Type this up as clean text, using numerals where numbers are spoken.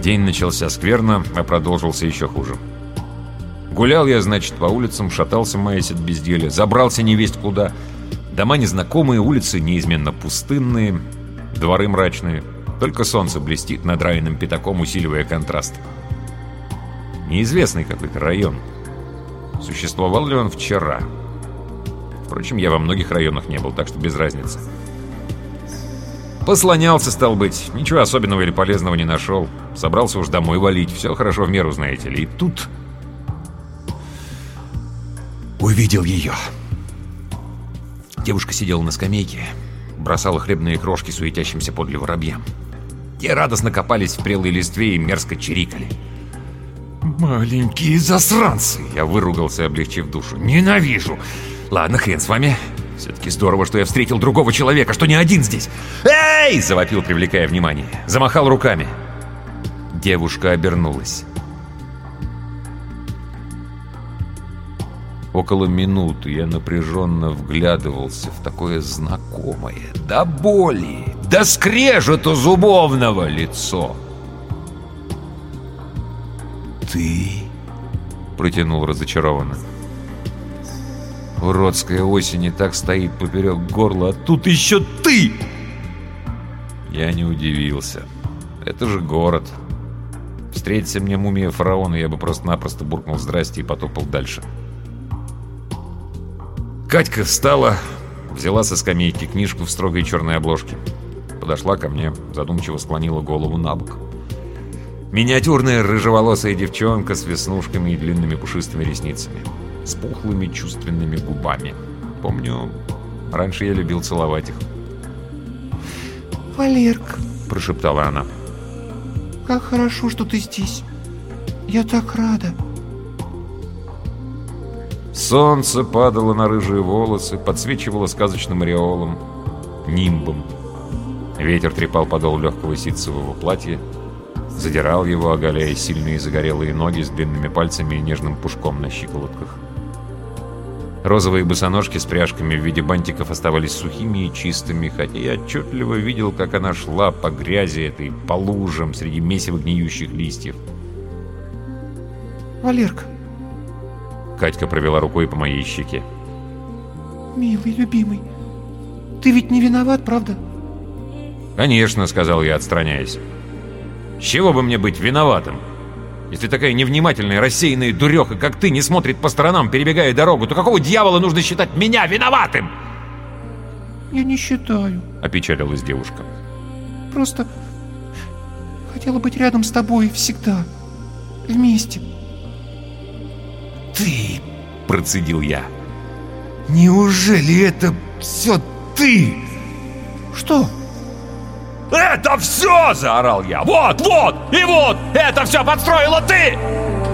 День начался скверно, а продолжился еще хуже. Гулял я, значит, по улицам, шатался, маясь от безделья, забрался невесть куда. Дома незнакомые, улицы неизменно пустынные, дворы мрачные. Только солнце блестит над равенным пятаком, усиливая контраст. Неизвестный какой-то район. Существовал ли он вчера? Впрочем, я во многих районах не был, так что без разницы. Послонялся, стал быть. Ничего особенного или полезного не нашел. Собрался уж домой валить. Все хорошо в меру, знаете ли. И тут... увидел ее. Девушка сидела на скамейке, бросала хлебные крошки суетящимся подле воробьям. Те радостно копались в прелой листве и мерзко чирикали. «Маленькие засранцы!» Я выругался, облегчив душу. «Ненавижу! Ладно, хрен с вами. Все-таки здорово, что я встретил другого человека, что не один здесь!» «Эй!» — завопил, привлекая внимание. Замахал руками. Девушка обернулась. Около минуты я напряженно вглядывался в такое знакомое, до боли, до скрежету зубовного лицо. «Ты?» — протянул разочарованно. Уродская осень и так стоит поперек горла, а тут еще ты! Я не удивился. Это же город. Встретится мне мумия фараона, я бы просто-напросто буркнул «здрасте» и потопал дальше. Катька встала, взяла со скамейки книжку в строгой черной обложке. Подошла ко мне, задумчиво склонила голову на бок. Миниатюрная рыжеволосая девчонка с веснушками и длинными пушистыми ресницами, с пухлыми чувственными губами. Помню, раньше я любил целовать их. «Валерка», — прошептала она, — «как хорошо, что ты здесь. Я так рада». Солнце падало на рыжие волосы, подсвечивало сказочным ореолом, нимбом. Ветер трепал подол легкого ситцевого платья, задирал его, оголяя сильные загорелые ноги с длинными пальцами и нежным пушком на щиколотках. Розовые босоножки с пряжками в виде бантиков оставались сухими и чистыми, хотя я отчетливо видел, как она шла по грязи этой, по лужам среди месива гниющих листьев. «Валерка», Катька провела рукой по моей щеке. «милый, любимый, ты ведь не виноват, правда?» «Конечно», — сказал я, отстраняясь. «С чего бы мне быть виноватым? Если такая невнимательная, рассеянная дуреха, как ты, не смотрит по сторонам, перебегая дорогу, то какого дьявола нужно считать меня виноватым?» «Я не считаю», — опечалилась девушка. «Просто хотела быть рядом с тобой всегда, вместе». «Ты!» — процедил я. «Неужели это все ты?» «Что?» «Это все!» — заорал я. «Вот, вот и вот! Это все подстроила ты!»